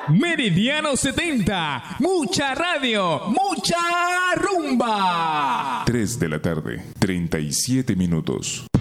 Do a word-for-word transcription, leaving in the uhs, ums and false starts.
Meridiano setenta, mucha radio, mucha rumba. tres de la tarde, treinta y siete minutos.